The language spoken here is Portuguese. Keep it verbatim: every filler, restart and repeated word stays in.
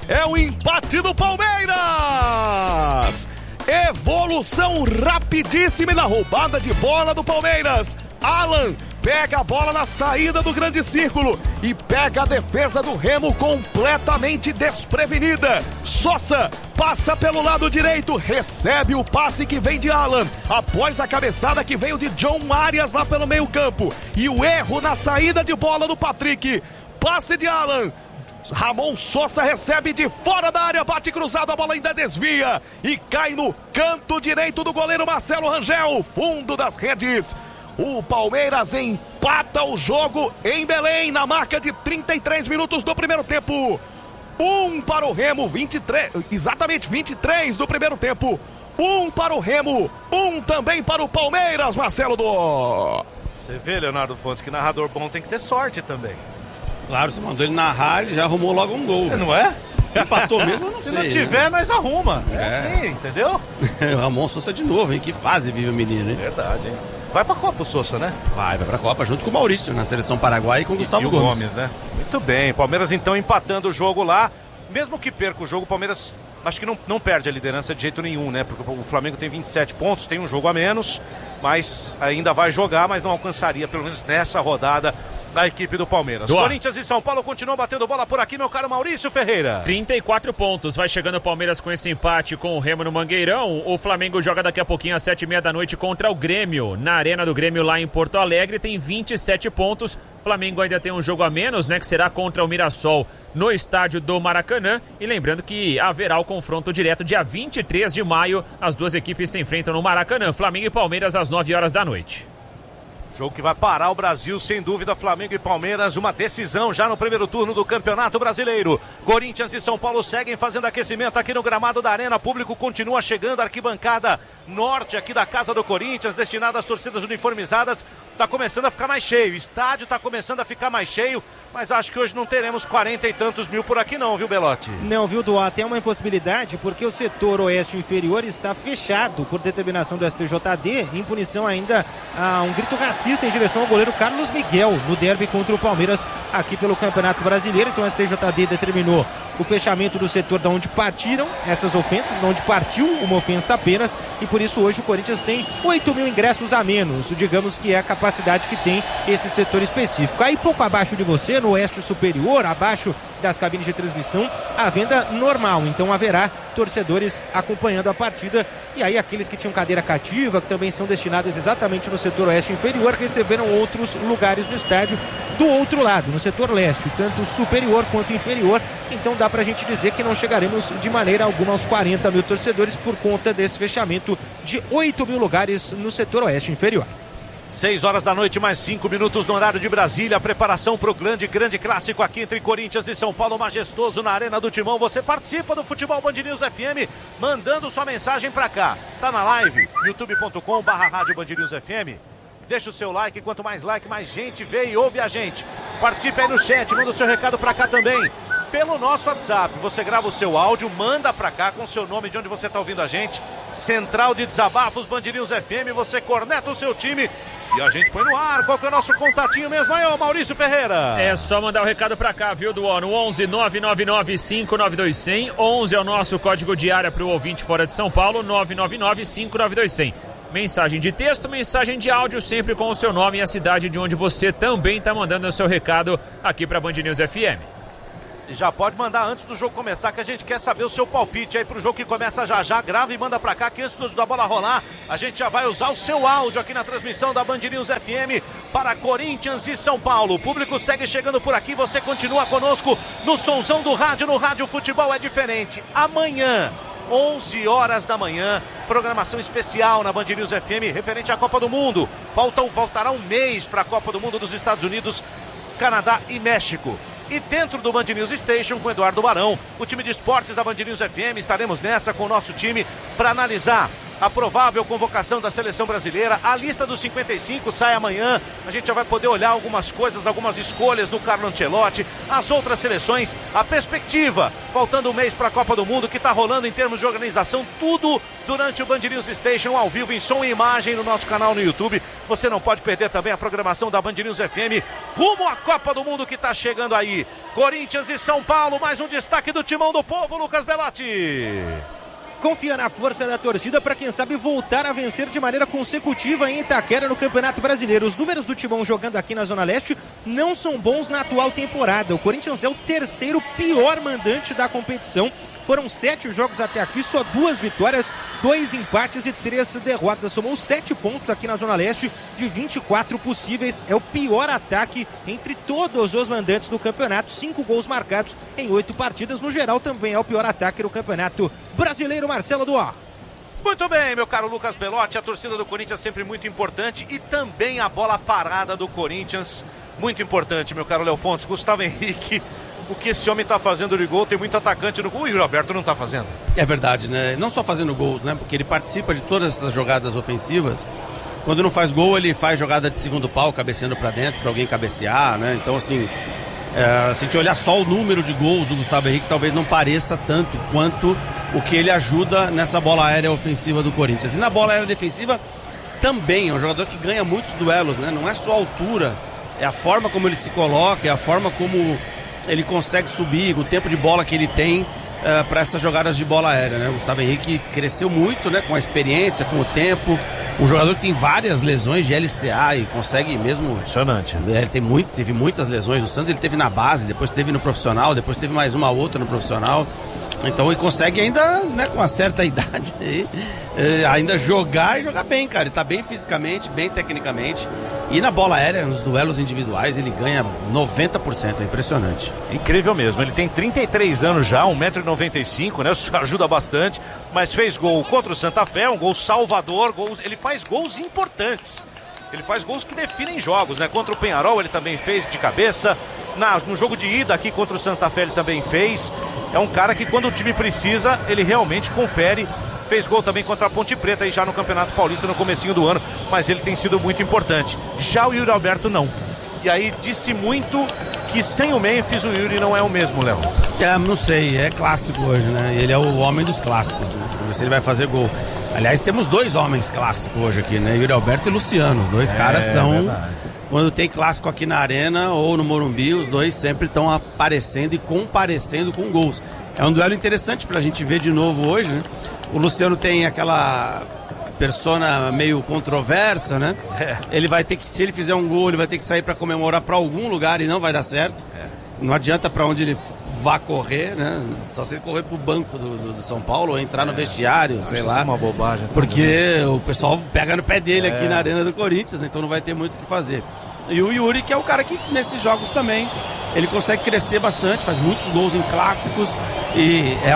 é o empate do Palmeiras. Evolução rapidíssima na roubada de bola do Palmeiras. Alan pega a bola na saída do grande círculo e pega a defesa do Remo completamente desprevenida. Sosa passa pelo lado direito, recebe o passe que vem de Alan, após a cabeçada que veio de John Arias lá pelo meio campo. E o erro na saída de bola do Patrick. Passe de Alan. Ramon Sosa recebe de fora da área, bate cruzado, a bola ainda desvia e cai no canto direito do goleiro Marcelo Rangel, fundo das redes. O Palmeiras empata o jogo em Belém, na marca de trinta e três minutos do primeiro tempo. Um para o Remo, vinte e três, exatamente vinte e três do primeiro tempo. Um para o Remo, um também para o Palmeiras, Marcelo do... Você vê, Leonardo Fontes, que narrador bom tem que ter sorte também. Claro, você mandou ele narrar, ele já arrumou logo um gol. Não é? Se empatou mesmo, eu não Se sei. não tiver, né? Nós arruma. É, é assim, entendeu? O Ramon Sosa de novo, hein? Que fase vive o menino, hein? Verdade, hein? Vai pra Copa o Sosa, né? Vai, vai pra Copa junto com o Maurício, na seleção paraguaia e com o Gustavo e o Gomes. Gomes, né? Muito bem, Palmeiras então empatando o jogo lá. Mesmo que perca o jogo, o Palmeiras acho que não, não perde a liderança de jeito nenhum, né? Porque o Flamengo tem vinte e sete pontos, tem um jogo a menos, mas ainda vai jogar, mas não alcançaria, pelo menos nessa rodada, da equipe do Palmeiras. Doa. Corinthians e São Paulo continuam batendo bola por aqui, meu caro Maurício Ferreira. trinta e quatro pontos, vai chegando o Palmeiras com esse empate com o Remo no Mangueirão. O Flamengo joga daqui a pouquinho às sete e meia da noite contra o Grêmio, na Arena do Grêmio lá em Porto Alegre, tem vinte e sete pontos. Flamengo ainda tem um jogo a menos, né, que será contra o Mirassol no estádio do Maracanã. E lembrando que haverá o confronto direto dia vinte e três de maio. As duas equipes se enfrentam no Maracanã, Flamengo e Palmeiras às nove horas da noite. Jogo que vai parar o Brasil, sem dúvida, Flamengo e Palmeiras, uma decisão já no primeiro turno do Campeonato Brasileiro. Corinthians e São Paulo seguem fazendo aquecimento aqui no gramado da Arena, público continua chegando, arquibancada norte aqui da casa do Corinthians, destinada às torcidas uniformizadas, tá começando a ficar mais cheio, o estádio tá começando a ficar mais cheio, mas acho que hoje não teremos quarenta e tantos mil por aqui não, viu, Belotti? Não, viu, Duá, tem uma impossibilidade porque o setor oeste inferior está fechado por determinação do S T J D, em punição ainda a um grito racista em direção ao goleiro Carlos Miguel no derby contra o Palmeiras aqui pelo Campeonato Brasileiro. Então o S T J D determinou o fechamento do setor de onde partiram essas ofensas, de onde partiu uma ofensa apenas, e por isso hoje o Corinthians tem oito mil ingressos a menos, digamos que é a capacidade que tem esse setor específico. Aí pouco abaixo de você, no oeste superior, abaixo das cabines de transmissão, a venda normal, então haverá torcedores acompanhando a partida, e aí aqueles que tinham cadeira cativa, que também são destinadas exatamente no setor oeste inferior, receberam outros lugares no estádio do outro lado, no setor leste, tanto superior quanto inferior. Então dá pra gente dizer que não chegaremos de maneira alguma aos quarenta mil torcedores por conta desse fechamento de oito mil lugares no setor oeste inferior. seis horas da noite, mais cinco minutos no horário de Brasília. A preparação para o grande, grande clássico aqui entre Corinthians e São Paulo, majestoso na Arena do Timão. Você participa do Futebol Band News F M, mandando sua mensagem para cá. Tá na live, youtube ponto com barra rádio Band News F M. Deixa o seu like, quanto mais like, mais gente vê e ouve a gente. Participe aí no chat, manda o seu recado para cá também. Pelo nosso WhatsApp, você grava o seu áudio, manda pra cá com o seu nome, de onde você tá ouvindo a gente. Central de Desabafos, Band News F M, você corneta o seu time e a gente põe no ar. Qual que é o nosso contatinho mesmo aí, ô Maurício Ferreira? É só mandar o recado pra cá, viu, do no onze nove nove nove cinco nove dois zero zero. onze é o nosso código de área pro ouvinte fora de São Paulo, nove nove nove cinco nove dois zero zero. Mensagem de texto, mensagem de áudio, sempre com o seu nome e a cidade de onde você também tá mandando o seu recado aqui pra Band News F M. Já pode mandar antes do jogo começar, que a gente quer saber o seu palpite aí pro jogo que começa já já. Grava e manda pra cá, que antes da bola rolar, a gente já vai usar o seu áudio aqui na transmissão da Band News F M para Corinthians e São Paulo. O público segue chegando por aqui, você continua conosco no sonzão do rádio, no Rádio Futebol é Diferente. Amanhã, onze horas da manhã, programação especial na Band News F M referente à Copa do Mundo. Falta, faltará um mês para a Copa do Mundo dos Estados Unidos, Canadá e México. E dentro do Band News Station com Eduardo Barão, o time de esportes da Band News F M, estaremos nessa com o nosso time para analisar a provável convocação da seleção brasileira. A lista dos cinquenta e cinco sai amanhã. A gente já vai poder olhar algumas coisas, algumas escolhas do Carlo Ancelotti, as outras seleções, a perspectiva, faltando um mês para a Copa do Mundo, que está rolando em termos de organização, tudo durante o Band News Station, ao vivo, em som e imagem, no nosso canal no YouTube. Você não pode perder também a programação da Band News F M, rumo à Copa do Mundo que está chegando aí. Corinthians e São Paulo, mais um destaque do Timão do Povo, Lucas Belotti. Confia na força da torcida para, quem sabe, voltar a vencer de maneira consecutiva em Itaquera no Campeonato Brasileiro. Os números do Timão jogando aqui na Zona Leste não são bons na atual temporada. O Corinthians é o terceiro pior mandante da competição. Foram sete jogos até aqui, só duas vitórias, dois empates e três derrotas. Somou sete pontos aqui na Zona Leste de vinte e quatro possíveis. É o pior ataque entre todos os mandantes do campeonato. Cinco gols marcados em oito partidas. No geral, também é o pior ataque do Campeonato Brasileiro. Marcelo Duó. Muito bem, meu caro Lucas Belotti. A torcida do Corinthians sempre muito importante. E também a bola parada do Corinthians, muito importante, meu caro Léo Fontes. Gustavo Henrique, o que esse homem está fazendo de gol, tem muito atacante no gol, o Yuri Alberto não está fazendo. É verdade, né? Não só fazendo gols, né? Porque ele participa de todas essas jogadas ofensivas. Quando não faz gol, ele faz jogada de segundo pau, cabeceando para dentro, para alguém cabecear, né? Então, assim, é, se a gente olhar só o número de gols do Gustavo Henrique, talvez não pareça tanto quanto o que ele ajuda nessa bola aérea ofensiva do Corinthians. E na bola aérea defensiva também, é um jogador que ganha muitos duelos, né? Não é só a altura, é a forma como ele se coloca, é a forma como ele consegue subir, o tempo de bola que ele tem uh, para essas jogadas de bola aérea, né? O Gustavo Henrique cresceu muito, né, com a experiência, com o tempo. Um jogador que tem várias lesões de L C A e consegue mesmo... Impressionante. É, ele tem muito, teve muitas lesões no Santos, ele teve na base, depois teve no profissional, depois teve mais uma outra no profissional. Então ele consegue ainda, né, com uma certa idade aí, é, ainda jogar e jogar bem, cara. Ele tá bem fisicamente, bem tecnicamente. E na bola aérea, nos duelos individuais, ele ganha noventa por cento, é impressionante. Incrível mesmo, ele tem trinta e três anos já, um metro e noventa e cinco, né? Isso ajuda bastante, mas fez gol contra o Santa Fé, um gol salvador, gols, ele faz gols importantes. Ele faz gols que definem jogos, né? Contra o Penharol ele também fez de cabeça. Na, no jogo de ida aqui contra o Santa Fé ele também fez. É um cara que, quando o time precisa, ele realmente confere. Fez gol também contra a Ponte Preta aí já no Campeonato Paulista no comecinho do ano, mas ele tem sido muito importante. Já o Yuri Alberto não. E aí disse muito que sem o Memphis o Yuri não é o mesmo, Léo. É, não sei, é clássico hoje, né? Ele é o homem dos clássicos, né? Vamos ver se ele vai fazer gol. Aliás, temos dois homens clássicos hoje aqui, né? Yuri Alberto e Luciano. Os dois é, caras são... Verdade. Quando tem clássico aqui na Arena ou no Morumbi, os dois sempre estão aparecendo e comparecendo com gols. É um duelo interessante pra gente ver de novo hoje, né? O Luciano tem aquela persona meio controversa, né? É. Ele vai ter que, se ele fizer um gol, ele vai ter que sair para comemorar para algum lugar e não vai dar certo. É. Não adianta para onde ele vá correr, né? Só se ele correr pro banco do, do, do São Paulo ou entrar é. no vestiário, sei lá. Isso é uma bobagem. Porque o pessoal pega no pé dele é. aqui na Arena do Corinthians, né? Então não vai ter muito o que fazer. E o Yuri, que é o cara que nesses jogos também ele consegue crescer bastante, faz muitos gols em clássicos e é